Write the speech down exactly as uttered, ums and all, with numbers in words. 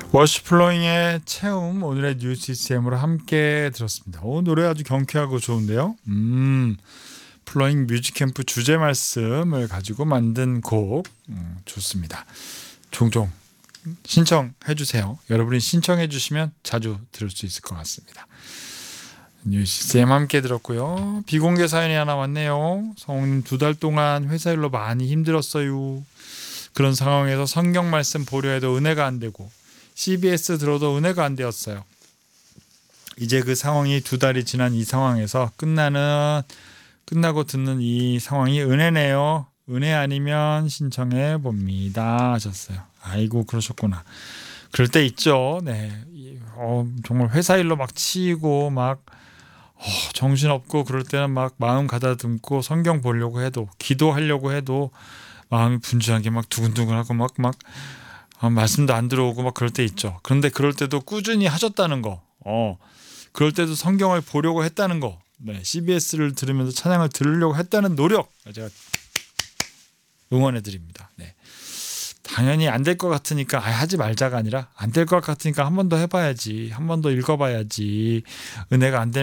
워시플로잉의 채움 오늘의 뉴스 씨엠으로 함께 들었습니다. 오, 노래 아주 경쾌하고 좋은데요. 음, 플로잉 뮤직캠프 주제 말씀을 가지고 만든 곡 음, 좋습니다. 종종 신청해 주세요. 여러분이 신청해 주시면 자주 들을 수 있을 것 같습니다. 뉴스 씨엠 함께 들었고요. 비공개 사연이 하나 왔네요. 성우님 두 달 동안 회사 일로 많이 힘들었어요. 그런 상황에서 성경 말씀 보려 해도 은혜가 안 되고 씨비에스 들어도 은혜가 안 되었어요. 이제 그 상황이 두 달이 지난 이 상황에서 끝나는 끝나고 듣는 이 상황이 은혜네요. 은혜 아니면 신청해 봅니다 하셨어요. 아이고 그러셨구나. 그럴 때 있죠. 네, 어, 정말 회사 일로 막 치이고 막 어, 정신없고 그럴 때는 막 마음 가다듬고 성경 보려고 해도 기도하려고 해도 마음이 분주하게 막 두근두근하고 막 막 아, 말씀도 안 들어오고 막 그럴 때 있죠. 그런데 그럴 때도 꾸준히 하셨다는 거, 어, 그럴 때도 성경을 보려고 했다는 거, 네, 씨비에스를 들으면서 찬양을 들으려고 했다는 노력, 제가 응원해 드립니다. 네. 당연히 안 될 것 같으니까 아, 하지 말자가 아니라 안 될 것 같으니까 한 번 더 해봐야지, 한 번 더 읽어봐야지, 은혜가 안 되는